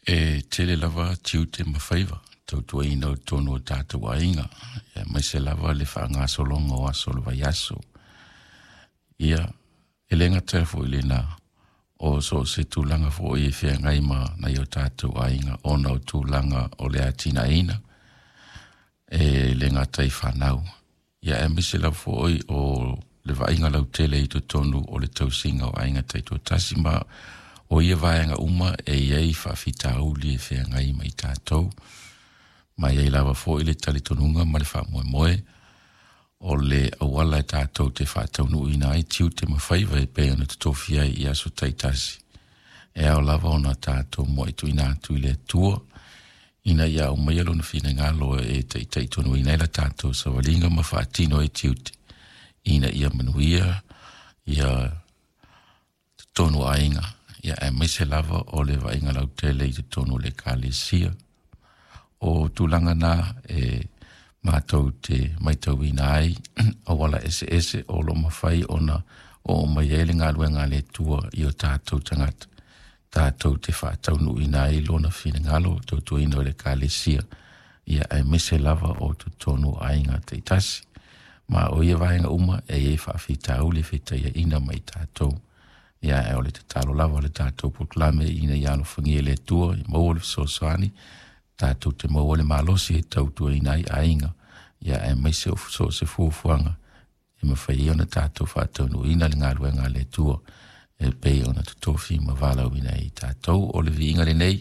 E tele lava tiu te mawhaiva, tau tua ina o tono o tātou ainga, mai se lava le whaanga solonga o asolo vai aso. Ia, elenga telefo ili na o so se tūlanga fo i whea ngai ma na i o tātou ainga, o na o tūlanga o le atina ina, e lenga tai whanau. Ia, e mai se lava fo i o le vainga lau tele i to tonu o le tausinga o ainga tai tō tasima, o ia vaenga uma e iei whawhita uli e whea ngai mai tātou. Mai ei lawa fo i le talitonunga ma le wha moe moe. O le awala e tātou te whātaunu ina ai tiu te mawhaiva e pēana te tofia i aso taitasi. E au lava ona tātou moe tu ina atu i le tua. Ina ia o mai alo na whina ngalo e taitonu ina ila tātou sa walinga ma whaatino e tiu te. Ina ia manuia, ia tonu ainga. Ia e mese lava o le vainga lau tele i te tonu le kālesia. O tūlanga nā e mātou te maitau ina ai, o wala ese o lo mawhai ona o mai ele ngā luenga le tua i o tātou tangata. Tātou te whātaunu ina ai lona whina ngalo tautua ina o le kālesia. Ia e mese lava o tu tonu ainga te itasi. Ma o ia vainga uma e whawhita uli whita ia ina mai tātou. Ia e o le te talo lava le tātou proklame ina i alo whangia le tua i maua le sosoani, tātou te maua le malosi e tautua ina i ainga, ia e maise o so se fuafuanga, e mawhai ona tātou whātaunu ina le ngā ruenga le tua, e pei ona tutofi ma walau ina i tātou o le vi inga le nei,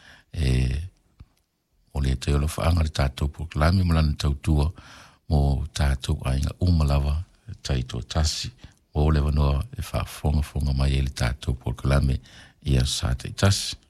o le te olo whaanga le tātou proklame malana tautua mo tātou ainga umalawa taito tasi, o le wanoa e wha fonga mai ele tātou proklame ia sa te tasi.